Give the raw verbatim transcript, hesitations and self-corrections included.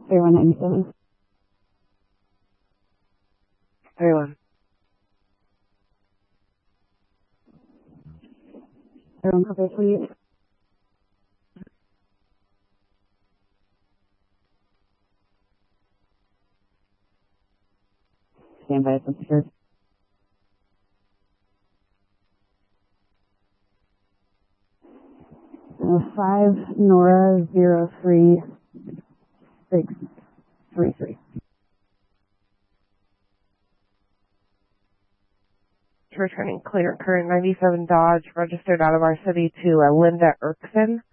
thirty-one ninety-seven. thirty-one. thirty-one, copy, twenty-eight. Stand by, it's unsecured. Uh, five Nora zero three six three three. Returning clear current ninety-seven Dodge registered out of our city to uh, Linda Erkson.